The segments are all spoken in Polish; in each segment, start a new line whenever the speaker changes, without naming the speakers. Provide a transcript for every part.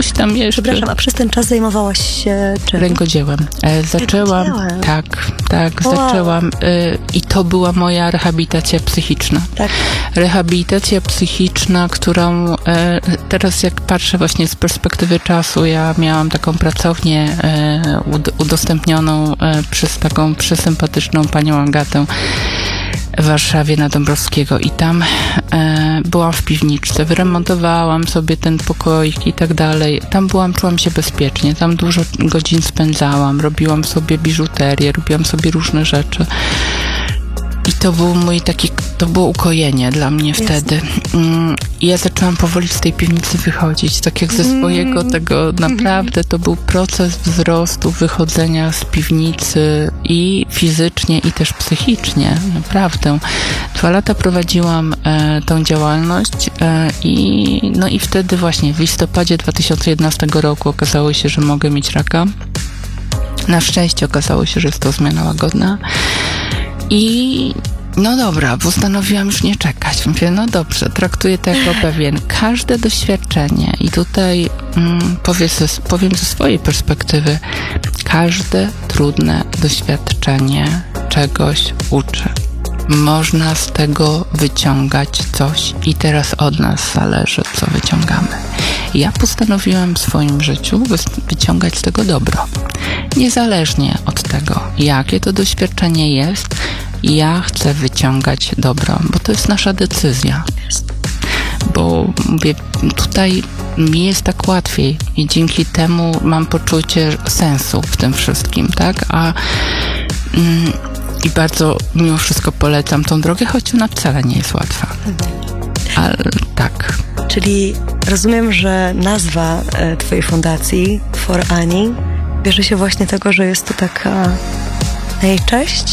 coś tam jeszcze.
Przepraszam, a przez ten czas zajmowałaś się czym?
Rękodziełem. Zaczęłam, tak,
Wow.
zaczęłam i to była moja rehabilitacja psychiczna.
Tak.
Rehabilitacja psychiczna, którą teraz jak patrzę właśnie z perspektywy czasu, ja miałam taką pracownię udostępnioną przez taką przesympatyczną panią Agatę w Warszawie na Dąbrowskiego i tam byłam w piwniczce, wyremontowałam sobie ten pokoik i tak dalej. Tam czułam się bezpiecznie, tam dużo godzin spędzałam, robiłam sobie biżuterię, robiłam sobie różne rzeczy. I to był to było ukojenie dla mnie wtedy. I ja zaczęłam powoli z tej piwnicy wychodzić, tak jak ze swojego tego, naprawdę to był proces wzrostu, wychodzenia z piwnicy i fizycznie, i też psychicznie, naprawdę. 2 lata prowadziłam tą działalność i wtedy właśnie w listopadzie 2011 roku okazało się, że mogę mieć raka. Na szczęście okazało się, że jest to zmiana łagodna. I no dobra, postanowiłam już nie czekać. Mówię, no dobrze, traktuję to jako pewien każde doświadczenie i tutaj powiem ze swojej perspektywy, każde trudne doświadczenie czegoś uczy. Można z tego wyciągać coś i teraz od nas zależy, co wyciągamy. Ja postanowiłam w swoim życiu wyciągać z tego dobro. Niezależnie od tego, jakie to doświadczenie jest, ja chcę wyciągać dobro, bo to jest nasza decyzja. Bo mówię, tutaj mi jest tak łatwiej i dzięki temu mam poczucie sensu w tym wszystkim, tak? I bardzo mimo wszystko polecam tą drogę, choć ona wcale nie jest łatwa. Ale tak.
Czyli rozumiem, że nazwa twojej fundacji For Ani bierze się właśnie tego, że jest to taka na jej cześć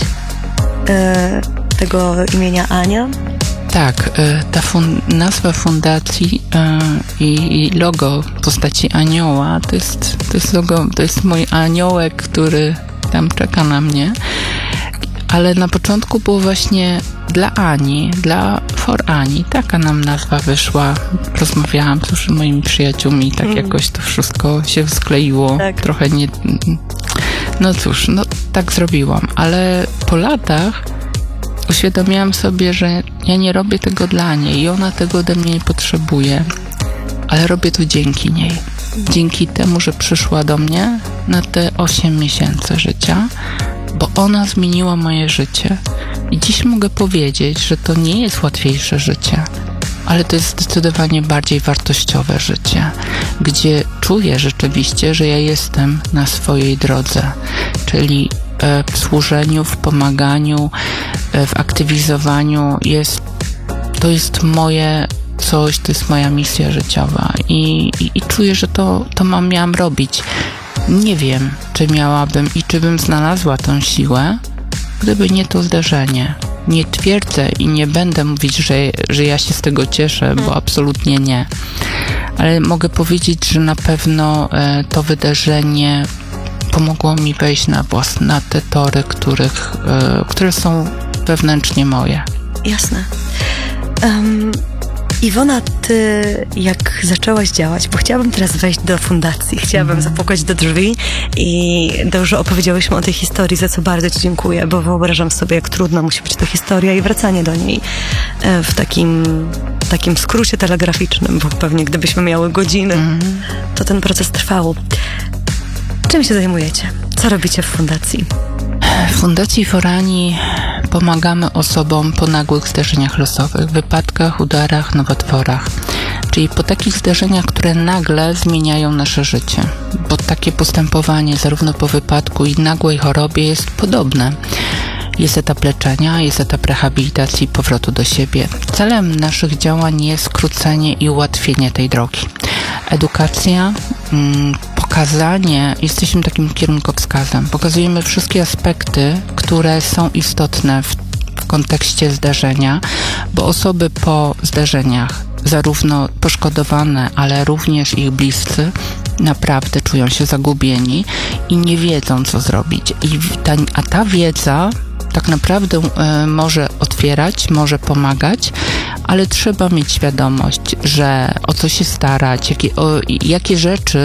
tego imienia Ania.
Tak, ta nazwa fundacji i logo w postaci anioła to jest logo, to jest mój aniołek, który tam czeka na mnie. Ale na początku było właśnie dla Ani, For Ani. Taka nam nazwa wyszła. Rozmawiałam z już moimi przyjaciółmi, tak jakoś to wszystko się skleiło.
Tak.
Trochę nie... No cóż, tak zrobiłam. Ale po latach uświadomiłam sobie, że ja nie robię tego dla niej i ona tego ode mnie nie potrzebuje. Ale robię to dzięki niej. Dzięki temu, że przyszła do mnie na te 8 miesięcy życia, bo ona zmieniła moje życie. I dziś mogę powiedzieć, że to nie jest łatwiejsze życie, ale to jest zdecydowanie bardziej wartościowe życie, gdzie czuję rzeczywiście, że ja jestem na swojej drodze, czyli w służeniu, w pomaganiu, w aktywizowaniu. To jest moje coś, to jest moja misja życiowa i czuję, że to miałam robić. Nie wiem, czy miałabym i czy bym znalazła tę siłę, gdyby nie to zdarzenie. Nie twierdzę i nie będę mówić, że ja się z tego cieszę, bo absolutnie nie. Ale mogę powiedzieć, że na pewno to wydarzenie pomogło mi wejść na te tory, które są wewnętrznie moje.
Jasne. Iwona, ty jak zaczęłaś działać, bo chciałabym teraz wejść do fundacji, chciałabym zapukać do drzwi i dobrze opowiedziałyśmy o tej historii, za co bardzo ci dziękuję, bo wyobrażam sobie, jak trudna musi być to historia i wracanie do niej w takim skrócie telegraficznym, bo pewnie gdybyśmy miały godziny, to ten proces trwał. Czym się zajmujecie? Co robicie w fundacji?
W Fundacji For Ani pomagamy osobom po nagłych zdarzeniach losowych, wypadkach, udarach, nowotworach. Czyli po takich zdarzeniach, które nagle zmieniają nasze życie. Bo takie postępowanie zarówno po wypadku i nagłej chorobie jest podobne. Jest etap leczenia, jest etap rehabilitacji, powrotu do siebie. Celem naszych działań jest skrócenie i ułatwienie tej drogi. Edukacja, pokazanie, jesteśmy takim kierunkowskazem. Pokazujemy wszystkie aspekty, które są istotne w kontekście zdarzenia, bo osoby po zdarzeniach, zarówno poszkodowane, ale również ich bliscy, naprawdę czują się zagubieni i nie wiedzą, co zrobić. A ta wiedza tak naprawdę może otwierać, może pomagać, ale trzeba mieć świadomość, że o co się starać, jakie rzeczy